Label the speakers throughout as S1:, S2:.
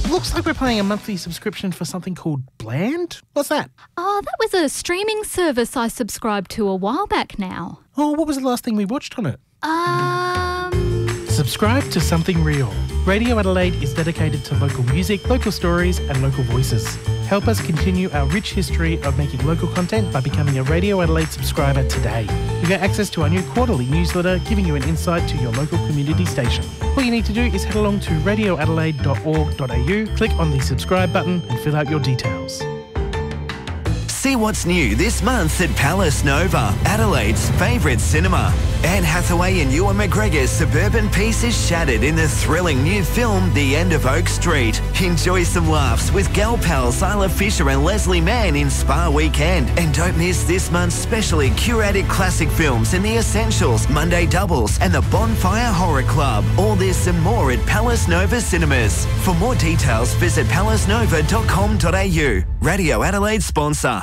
S1: Looks like we're paying a monthly subscription for something called Bland. What's that?
S2: Oh, that was a streaming service I subscribed to a while back now.
S1: Oh, what was the last thing we watched on it?
S2: Subscribe
S1: to Something Real. Radio Adelaide is dedicated to local music, local stories and local voices. Help us continue our rich history of making local content by becoming a Radio Adelaide subscriber today. You get access to our new quarterly newsletter giving you an insight to your local community station. All you need to do is head along to radioadelaide.org.au, click on the subscribe button and fill out your details.
S3: See what's new this month at Palace Nova, Adelaide's favourite cinema. Anne Hathaway and Ewan McGregor's suburban peace is shattered in the thrilling new film The End of Oak Street. Enjoy some laughs with gal pals Isla Fisher and Leslie Mann in Spa Weekend. And don't miss this month's specially curated classic films in The Essentials, Monday Doubles and the Bonfire Horror Club. All this and more at Palace Nova Cinemas. For more details, visit palacenova.com.au. Radio Adelaide sponsor.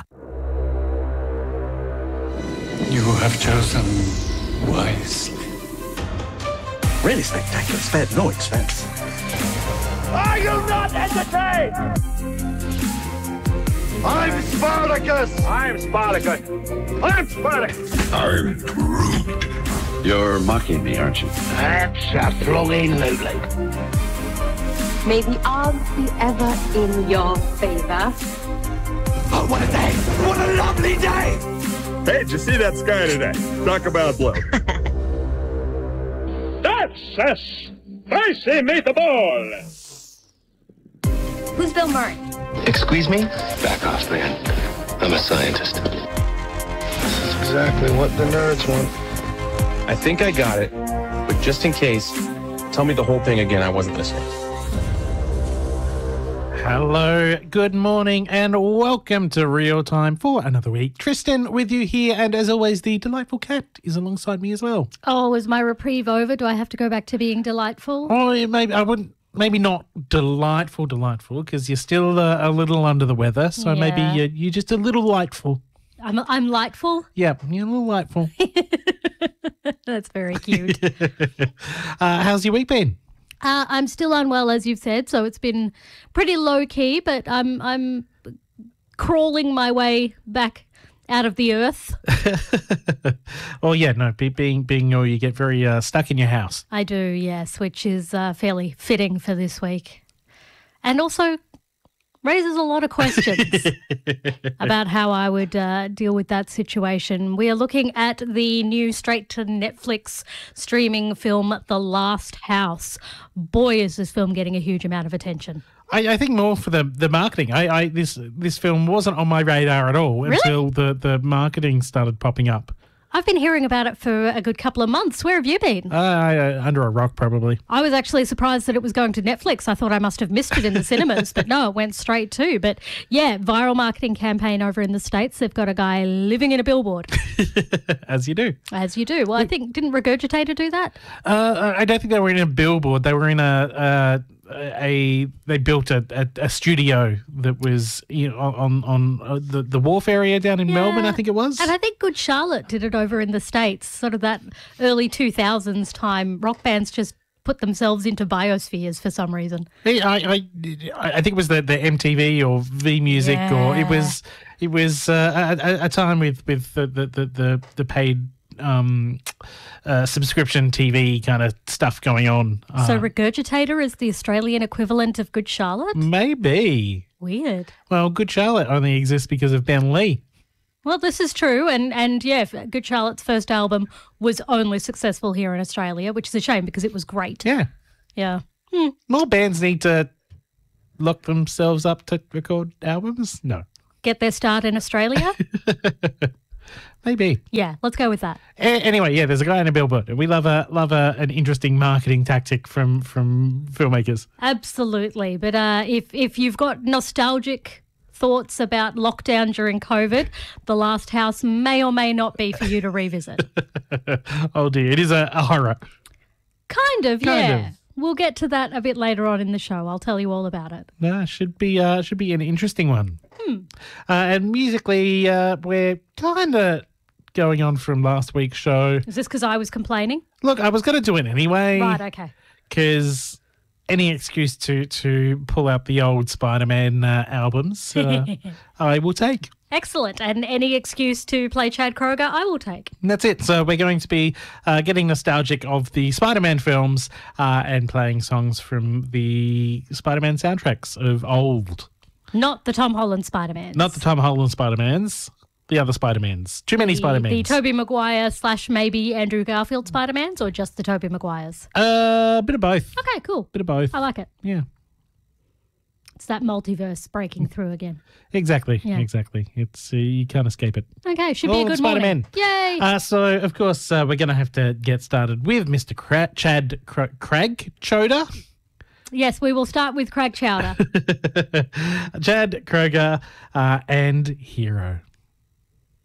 S4: You have chosen wisely.
S5: Really spectacular. Spared no expense.
S6: Are you not entertained?
S5: I'm Spartacus!
S6: I'm Spartacus. I'm Spartacus.
S4: I'm Groot. You're mocking me, aren't you?
S6: Absolutely.
S7: May the odds be ever in your favor.
S6: Oh, what a day! What a lovely day!
S8: Hey, did you see that sky today? Talk about blue.
S6: That's a spicy meatball!
S7: Who's Bill Murray?
S9: Excuse me?
S4: Back off, man. I'm a scientist.
S9: This is exactly what the nerds want. I think I got it, but just in case, tell me the whole thing again. I wasn't listening.
S1: Hello, good morning and welcome to Real Time for another week. Tristan with you here and as always the delightful Kat is alongside me as well.
S2: Oh, is my reprieve over? Do I have to go back to being delightful?
S1: Oh, yeah, maybe not delightful because you're still a little under the weather, so maybe you're just a little lightful.
S2: I'm lightful?
S1: Yeah, you're a little lightful.
S2: That's very cute.
S1: How's your week been?
S2: I'm still unwell, as you've said, so it's been pretty low key, but I'm crawling my way back out of the earth.
S1: Oh yeah, no, being ill, you get very stuck in your house.
S2: I do, yes, which is fairly fitting for this week, and also raises a lot of questions about how I would deal with that situation. We are looking at the new straight-to-Netflix streaming film, The Last House. Boy, is this film getting a huge amount of attention.
S1: I think more for the marketing. This film wasn't on my radar at all until the marketing started popping up.
S2: I've been hearing about it for a good couple of months. Where have you been?
S1: Under a rock, probably.
S2: I was actually surprised that it was going to Netflix. I thought I must have missed it in the cinemas, but no, it went straight to. But yeah, viral marketing campaign over in the States. They've got a guy living in a billboard.
S1: As you do.
S2: As you do. Well, I think, didn't Regurgitator do that?
S1: I don't think they were in a billboard. They were in they built a studio that was on the wharf area down in Melbourne, I think it was.
S2: And I think Good Charlotte did it over in the States, sort of that early 2000s time. Rock bands just put themselves into biospheres for some reason.
S1: I think it was the MTV or V Music, or it was a time with the paid subscription TV kind of stuff going on.
S2: So Regurgitator is the Australian equivalent of Good Charlotte?
S1: Maybe.
S2: Weird.
S1: Well, Good Charlotte only exists because of Ben Lee.
S2: Well, this is true. And yeah, Good Charlotte's first album was only successful here in Australia, which is a shame because it was great.
S1: Yeah.
S2: Yeah.
S1: More bands need to lock themselves up to record albums? No.
S2: Get their start in Australia?
S1: Maybe.
S2: Yeah, let's go with that.
S1: Anyway, yeah, there's a guy in a billboard. We love an interesting marketing tactic from filmmakers.
S2: Absolutely. But if you've got nostalgic thoughts about lockdown during COVID, The Last House may or may not be for you to revisit.
S1: Oh dear, it is a horror.
S2: Kind of, yeah. We'll get to that a bit later on in the show. I'll tell you all about it.
S1: No, should be an interesting one. And musically, we're kind of going on from last week's show.
S2: Is this because I was complaining?
S1: Look, I was going to do it anyway.
S2: Right, okay.
S1: Because any excuse to pull out the old Spider-Man albums, I will take.
S2: Excellent. And any excuse to play Chad Kroger, I will take.
S1: And that's it. So we're going to be getting nostalgic of the Spider-Man films and playing songs from the Spider-Man soundtracks of old.
S2: Not the Tom Holland Spider-Mans.
S1: Not the Tom Holland Spider-Mans. The other Spider-Mans. Too many Spider-Mans.
S2: The Tobey Maguire / maybe Andrew Garfield Spider-Mans, or just the Tobey Maguires?
S1: A bit of both.
S2: Okay, cool.
S1: Bit of both.
S2: I like it.
S1: Yeah.
S2: It's that multiverse breaking through again.
S1: Exactly.
S2: Yeah.
S1: Exactly. It's you can't escape it.
S2: Okay, should be
S1: All
S2: a good
S1: Spider-Man.
S2: morning. Yay!
S1: So, of course, we're going to have to get started with Mr. Chad Craig Choder.
S2: Yes, we will start with Craig Chowder.
S1: Chad Kroger and Hero.